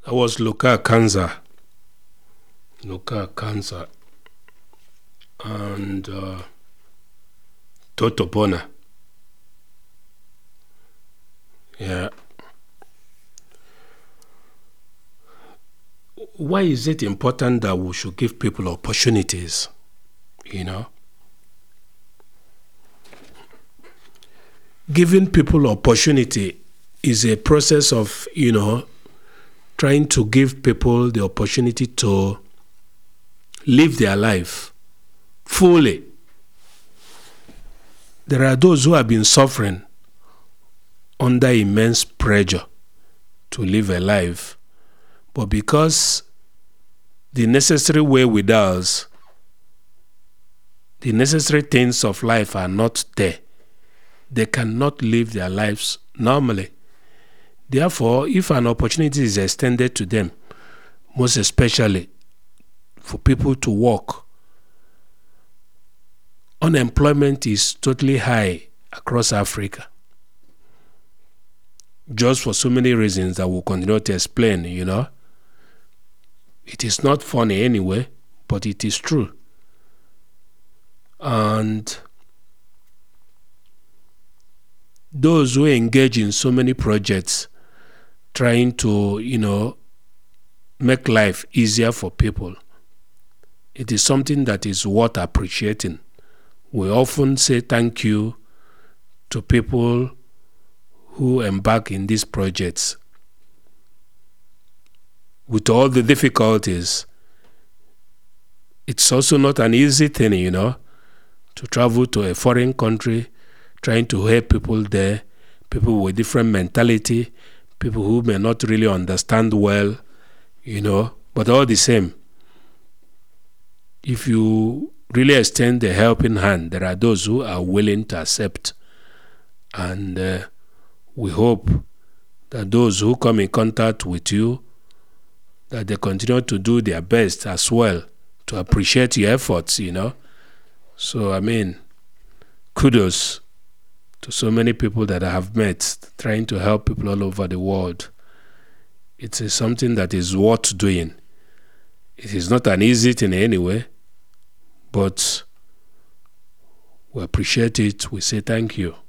I was local cancer, and Totopona. Yeah. Why is it important that we should give people opportunities? Giving people opportunity is a process of, trying to give people the opportunity to live their life fully. There are those who have been suffering under immense pressure to live a life, but because the necessary wherewithals, the necessary things of life are not there, they cannot live their lives normally. Therefore, if an opportunity is extended to them, most especially for people to work, unemployment is totally high across Africa. Just for so many reasons that we'll continue to explain, It is not funny anyway, but it is true. And those who engage in so many projects trying to, make life easier for people, it is something that is worth appreciating. We often say thank you to people who embark in these projects. With all the difficulties, it's also not an easy thing, to travel to a foreign country, trying to help people there, people with different mentality, people who may not really understand well, but all the same, if you really extend the helping hand, there are those who are willing to accept. And we hope that those who come in contact with you, that they continue to do their best as well to appreciate your efforts, So, kudos to so many people that I have met trying to help people all over the world. It is something that is worth doing. It is not an easy thing anyway, but we appreciate it. We say thank you.